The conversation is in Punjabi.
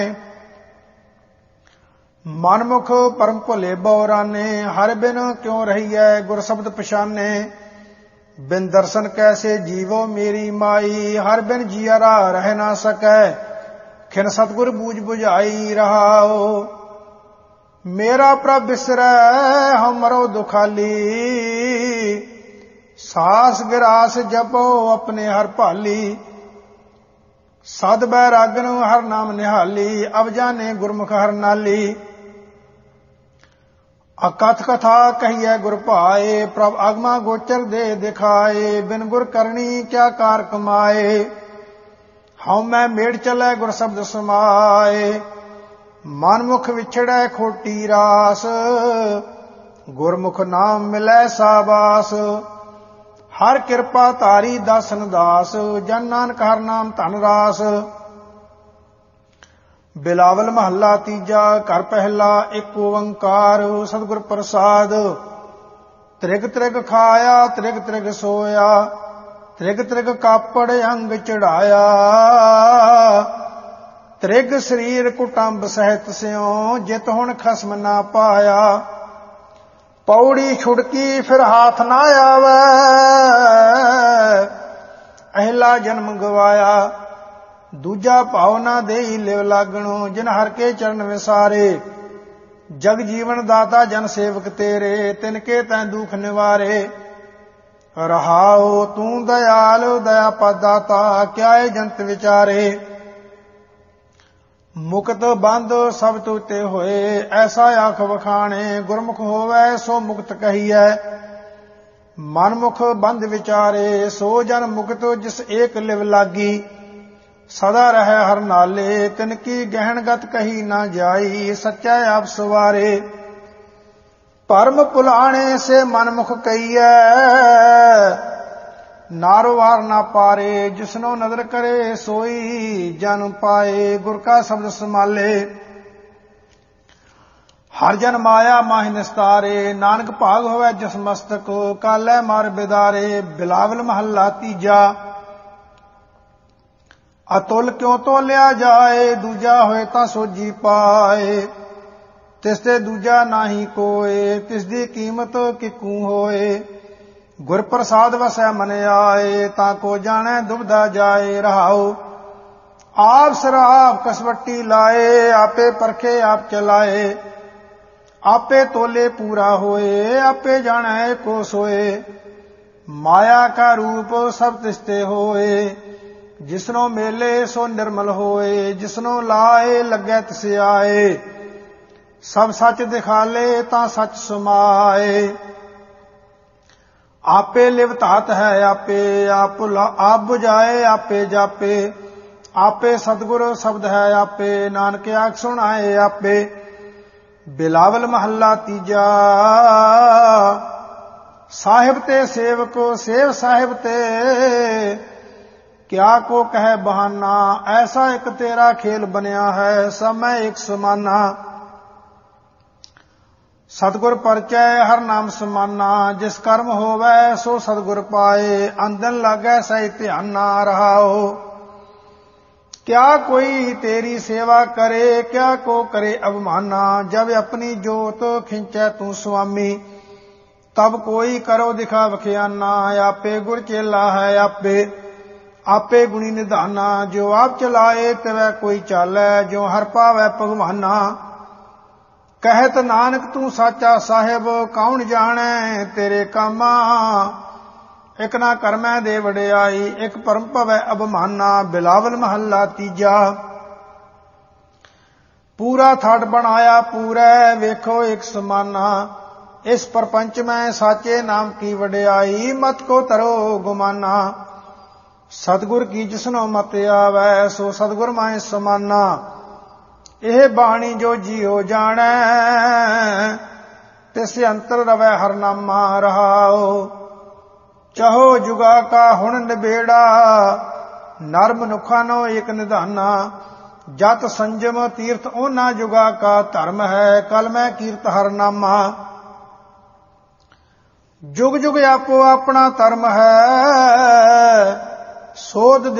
ਮਨਮੁਖ ਪਰਮ ਭੁਲੇ ਬਉਰਾਨੇ, ਹਰ ਬਿਨ ਕਿਉ ਰਹੀਐ ਗੁਰ ਸ਼ਬਦ ਪਛਾਨੇ। ਬਿਨ ਦਰਸ਼ਨ ਕੈਸੇ ਜੀਵੋ ਮੇਰੀ ਮਾਈ, ਹਰ ਬਿਨ ਜੀਅਰਾ ਰਹਿ ਨਾ ਸਕੈ, ਖਿਨ ਸਤਿਗੁਰ ਬੂਝ ਬੁਝਾਈ ਰਹਾਓ। ਮੇਰਾ ਪ੍ਰਭ ਬਿਸਰੈ ਹਮਰੋ ਦੁਖਾਲੀ, ਸਾਸ ਗਿਰਾਸ ਜਪੋ ਆਪਣੇ ਹਰ ਭਾਲੀ। ਸਦ ਬੈਰਾਗਨ ਹਰ ਨਾਮ ਨਿਹਾਲੀ, ਅਬ ਜਾਣੇ ਗੁਰਮੁਖ ਹਰ ਨਾਲੀ। ਅਕਥ ਕਥਾ ਕਹੀਐ ਗੁਰ ਭਾਏ, ਪ੍ਰਭ ਆਗਮਾ ਗੋਚਰ ਦੇ ਦਿਖਾਏ। ਬਿਨ ਗੁਰ ਕਰਨੀ ਕਿਆ ਕਾਰ ਕਮਾਏ, ਹਉ ਮੈਂ ਮੇੜ ਚਲੈ ਗੁਰ ਸ਼ਬਦ ਸਮਾਏ। ਮਨਮੁਖ ਵਿਛੜੈ ਖੋਟੀ ਰਾਸ, ਗੁਰਮੁਖ ਨਾਮ ਮਿਲੈ ਸਾਬਾਸ। ਹਰ ਕਿਰਪਾ ਧਾਰੀ ਦਾਸਨ ਦਾਸ, ਜਨ ਨਾਨਕ ਹਰ ਨਾਮ ਧਨ ਰਾਸ। ਬਿਲਾਵਲ ਮਹੱਲਾ ਤੀਜਾ, ਘਰ ਪਹਿਲਾ। ਇੱਕ ਓੰਕਾਰ ਸਤਿਗੁਰ ਪ੍ਰਸਾਦ। ਤ੍ਰਿਗ ਤ੍ਰਿਗ ਖਾਇਆ ਤ੍ਰਿਗ ਤ੍ਰਿਗ ਸੋਇਆ, ਤ੍ਰਿਗ ਤ੍ਰਿਗ ਕਾਪੜ ਅੰਗ ਚੜਾਇਆ। ਤ੍ਰਿਗ ਸਰੀਰ ਕੁਟੰਬ ਸਹਿਤ ਸਿਉ, ਜਿਤ ਹੁਣ ਖਸਮ ਨਾ ਪਾਇਆ। ਪੌੜੀ ਛੁੜਕੀ ਫਿਰ ਹਾਥ ਨਾ ਆਵੈ, ਅਹਿਲਾ ਜਨਮ ਗਵਾਇਆ। ਦੂਜਾ ਭਾਉ ਨਾ ਦੇਈ ਲਿਵ ਲਾਗਣੋ, ਜਿਨ ਹਰ ਕੇ ਚਰਨ ਵਿਸਾਰੇ। ਜਗ ਜੀਵਨ ਦਾਤਾ ਜਨ ਸੇਵਕ ਤੇਰੇ, ਤਿਨ ਕੇ ਤੈਂ ਦੁਖ ਨਿਵਾਰੇ। ਰਹਾਉ ਤੂੰ ਦਇਆਲ ਦਇਆ ਪਦਾਤਾ, ਕਿਆ ਏ ਜੰਤ ਵਿਚਾਰੇ। ਮੁਕਤ ਬੰਧ ਸਭ ਤੁਤੇ ਹੋਏ, ਐਸਾ ਆਖ ਵਖਾਣੇ। ਗੁਰਮੁਖ ਹੋਵੈ ਸੋ ਮੁਕਤ ਕਹੀਐ, ਮਨਮੁਖ ਬੰਧ ਵਿਚਾਰੇ। ਸੋ ਜਨ ਮੁਕਤ ਜਿਸ ਏਕ ਲਿਵ ਲਾਗੀ, ਸਦਾ ਰਹਿ ਹਰ ਨਾਲੇ। ਤਿਨ ਕੀ ਗਹਿਣਗਤ ਕਹੀ ਨਾ ਜਾਈ, ਸੱਚਾ ਆਪ ਸਵਾਰੇ। ਭਰਮ ਭੁਲਾਣੇ ਸੇ ਮਨਮੁਖ ਕਹੀਐ, ਨਾਰੋ ਵਾਰ ਨਾ ਪਾਰੇ। ਜਿਸਨੋ ਨਦਰ ਕਰੇ ਸੋਈ ਜਨ ਪਾਏ, ਗੁਰ ਕਾ ਸ਼ਬਦ ਸਮਾਲੇ। ਹਰ ਜਨ ਮਾਇਆ ਮਾਹਿ ਨਿਸਤਾਰੇ, ਨਾਨਕ ਭਾਗ ਹੋਵੇ ਜਿਸ ਮਸਤਕ। ਕਾਲੈ ਮਾਰ ਬਿਦਾਰੇ। ਬਿਲਾਵਲ ਮਹੱਲਾ ਤੀਜਾ। ਅਤੁਲ ਕਿਉ ਤੋਲਿਆ ਜਾਏ, ਦੂਜਾ ਹੋਏ ਤਾਂ ਸੋਜੀ ਪਾਏ। ਤਿਸ ਤੇ ਦੂਜਾ ਨਾਹੀ ਕੋਏ, ਤਿਸ ਦੀ ਕੀਮਤ ਕਿਕੂ ਹੋਏ। ਗੁਰ ਪ੍ਰਸਾਦ ਵਸੈ ਮਨ ਆਏ, ਤਾਂ ਕੋ ਜਾਣੈ ਦੁਬਦਾ ਜਾਏ। ਰਹਾਉ ਆਪ ਸਰਾਪ ਕਸਵੱਟੀ ਲਾਏ, ਆਪੇ ਪਰਖੇ ਆਪ ਚਲਾਏ। ਆਪੇ ਤੋਲੇ ਪੂਰਾ ਹੋਏ, ਆਪੇ ਜਾਣੈ ਕੋ ਸੋਏ। ਮਾਇਆ ਕਾ ਰੂਪ ਸਭ ਤਿਸ ਤੇ ਹੋਏ, ਜਿਸਨੋ ਮੇਲੇ ਸੋ ਨਿਰਮਲ ਹੋਏ। ਜਿਸਨੋ ਲਾਏ ਲੱਗੈ ਤਿਸ ਆਏ, ਸਭ ਸੱਚ ਦਿਖਾਲੇ ਤਾਂ ਸੱਚ ਸਮਾਏ। ਆਪੇ ਲਿਵ ਧਾਤ ਹੈ ਆਪੇ, ਆਪ ਬੁਝਾਏ ਆਪੇ ਜਾਪੇ। ਆਪੇ ਸਤਿਗੁਰ ਸ਼ਬਦ ਹੈ ਆਪੇ, ਨਾਨਕ ਆਖ ਸੁਣਾਏ ਆਪੇ। ਬਿਲਾਵਲ ਮਹੱਲਾ ਤੀਜਾ। ਸਾਹਿਬ ਤੇ ਸੇਵਕ ਸੇਵ ਸਾਹਿਬ ਤੇ, ਕਿਆ ਕੋ ਕਹਿ ਬਹਾਨਾ। ਐਸਾ ਇੱਕ ਤੇਰਾ ਖੇਲ ਬਣਿਆ ਹੈ, ਸਭ ਮੈਂ ਇੱਕ ਸਮਾਨਾ। ਸਤਿਗੁਰ ਪਰਚੈ ਹਰ ਨਾਮ ਸਮਾਨਾ, ਜਿਸ ਕਰਮ ਹੋਵੈ ਸੋ ਸਤਿਗੁਰ ਪਾਏ। ਅੰਦਨ ਲਾਗੈ ਸਹਿ ਧਿਆਨਾ। ਰਹਾਓ ਕਿਆ ਕੋਈ ਤੇਰੀ ਸੇਵਾ ਕਰੇ, ਕਿਆ ਕੋ ਕਰੇ ਅਵਮਾਨਾ। ਜਬ ਆਪਣੀ ਜੋਤ ਖਿੰਚੈ ਤੂੰ ਸੁਆਮੀ, ਤਬ ਕੋਈ ਕਰੋ ਦਿਖਾ ਵਖਿਆਨਾ। ਆਪੇ ਗੁਰ ਚੇਲਾ ਹੈ ਆਪੇ, ਆਪੇ ਗੁਣੀ ਨਿਧਾਨਾ। ਜੋ ਆਪ ਚਲਾਏ ਤਿਵੈ ਕੋਈ ਚਾਲੈ, ਜੋ ਹਰ ਪਾਵੈ ਭਗਵਾਨਾ। ਕਹਿਤ ਨਾਨਕ ਤੂੰ ਸਾਚਾ ਸਾਹਿਬ, ਕੌਣ ਜਾਣੈ ਤੇਰੇ ਕਾਮਾ। ਇਕ ਨਾ ਕਰਮੈ ਦੇ ਵਡਿਆਈ, ਇਕ ਭਰਮ ਭਵੈ ਅਭਮਾਨਾ। ਬਿਲਾਵਲ ਮਹੱਲਾ ਤੀਜਾ। ਪੂਰਾ ਥੜ ਬਣਾਇਆ ਪੂਰੈ, ਵੇਖੋ ਇਕ ਸਮਾਨਾ। ਇਸ ਪਰਪੰਚ ਮੈਂ ਸਾਚੇ ਨਾਮ ਕੀ ਵਡਿਆਈ, ਮਤ ਕੋ ਤਰੋ ਗੁਮਾਨਾ। ਸਤਿਗੁਰ ਕੀ ਜਿਸਨੋ ਮਤ ਆਵੈ, ਸੋ ਸਤਿਗੁਰ ਮਾਹਿ ਸਮਾਨਾ। ਇਹ ਬਾਣੀ ਜੋ ਜੀਉ ਜਾਣੈ, ਤਿਸ ਅੰਤਰ ਰਵੈ ਹਰ ਨਾਮਾ। ਰਹਾਉ ਚਾਹੋ ਜੁਗਾ ਕਾ ਹੁਣ ਨਿਬੇੜਾ, ਨਰ ਮਨੁੱਖਾਂ ਨੋ ਏਕ ਨਿਧਾਨਾ। ਜਤ ਸੰਜਮ ਤੀਰਥ ਉਹਨਾਂ ਜੁਗਾ ਕਾ ਧਰਮ ਹੈ, ਕਲ ਮੈਂ ਕੀਰਤ ਹਰ ਨਾਮਾ। ਜੁਗ ਜੁਗ ਆਪੋ ਆਪਣਾ ਧਰਮ ਹੈ, ਸੋਧ